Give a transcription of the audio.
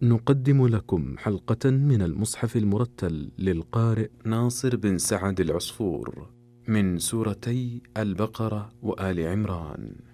نقدم لكم حلقة من المصحف المرتل للقارئ ناصر بن سعد العصفور من سورتي البقرة وآل عمران.